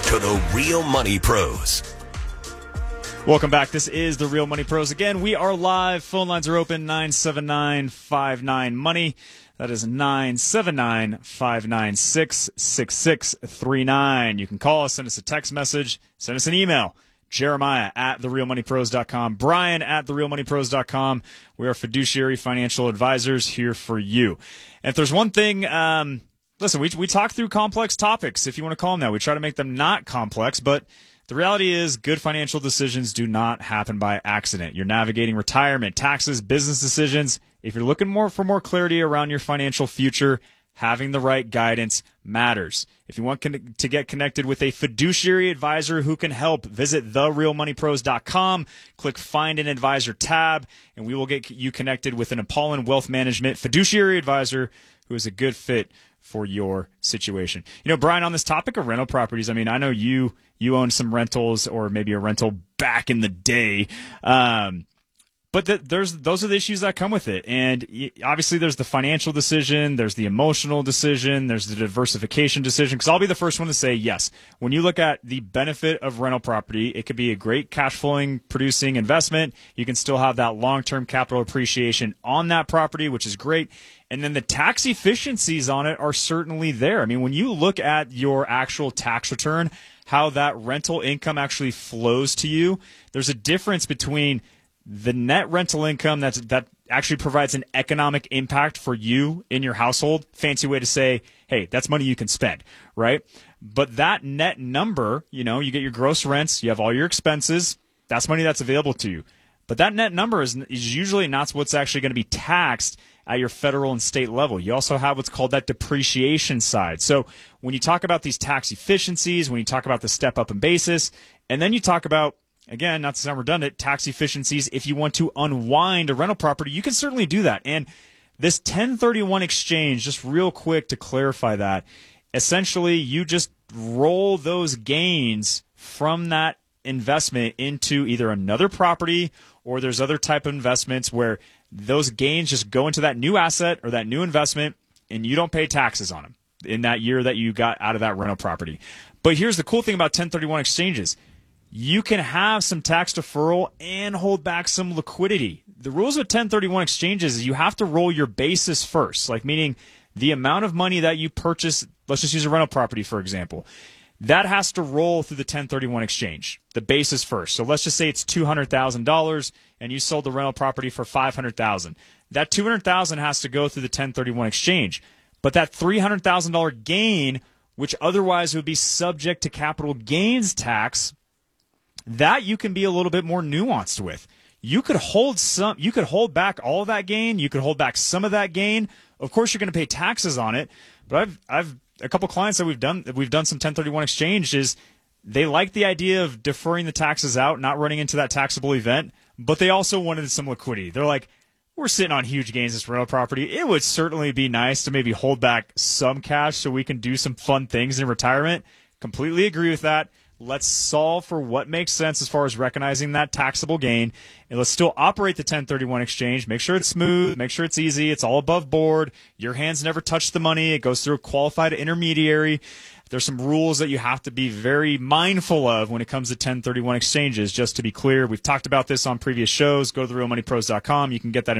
to the Real Money Pros. Welcome back. This is the Real Money Pros. Again, we are live. Phone lines are open, 979-59-MONEY. That is 979-596-6639. You can call us, send us a text message, send us an email. Jeremiah at therealmoneypros.com. Brian at therealmoneypros.com. We are fiduciary financial advisors here for you. And if there's one thing, listen, we talk through complex topics, if you want to call them that. We try to make them not complex, but the reality is good financial decisions do not happen by accident. You're navigating retirement, taxes, business decisions. If you're looking for more clarity around your financial future, having the right guidance matters. If you want to get connected with a fiduciary advisor who can help, visit therealmoneypros.com, click Find an Advisor tab, and we will get you connected with an Apollon Wealth Management fiduciary advisor who is a good fit for your situation. You know, Brian, on this topic of rental properties, I mean, I know you own some rentals or maybe a rental back in the day. But those are the issues that come with it. And obviously there's the financial decision, there's the emotional decision, there's the diversification decision. Because I'll be the first one to say, yes, when you look at the benefit of rental property, it could be a great cash flowing producing investment. You can still have that long-term capital appreciation on that property, which is great. And then the tax efficiencies on it are certainly there. I mean, when you look at your actual tax return, how that rental income actually flows to you, there's a difference between the net rental income that actually provides an economic impact for you in your household. Fancy way to say, hey, that's money you can spend, right? But that net number, you know, you get your gross rents, you have all your expenses, that's money that's available to you. But that net number is usually not what's actually going to be taxed at your federal and state level. You also have what's called that depreciation side. So when you talk about these tax efficiencies, when you talk about the step up in basis, and then you talk about, again, not to sound redundant, tax efficiencies, if you want to unwind a rental property, you can certainly do that. And this 1031 exchange, just real quick to clarify that, essentially you just roll those gains from that investment into either another property, or there's other type of investments where those gains just go into that new asset or that new investment, and you don't pay taxes on them in that year that you got out of that rental property. But here's the cool thing about 1031 exchanges. You can have some tax deferral and hold back some liquidity. The rules with 1031 exchanges is you have to roll your basis first, like meaning the amount of money that you purchase. Let's just use a rental property, for example. That has to roll through the 1031 exchange, the basis first. So let's just say it's $200,000 and you sold the rental property for $500,000. That $200,000 has to go through the 1031 exchange. But that $300,000 gain, which otherwise would be subject to capital gains tax, that you can be a little bit more nuanced with. You could hold back all of that gain. You could hold back some of that gain. Of course, you're going to pay taxes on it. But I've a couple clients that we've done some 1031 exchanges. They like the idea of deferring the taxes out, not running into that taxable event, but they also wanted some liquidity. They're like, we're sitting on huge gains this rental property. It would certainly be nice to maybe hold back some cash so we can do some fun things in retirement. Completely agree with that. Let's solve for what makes sense as far as recognizing that taxable gain, and let's still operate the 1031 exchange. Make sure it's smooth, make sure it's easy, it's all above board. Your hands never touch the money. It goes through a qualified intermediary. There's some rules that you have to be very mindful of when it comes to 1031 exchanges. Just to be clear, we've talked about this on previous shows. Go to therealmoneypros.com. You can get that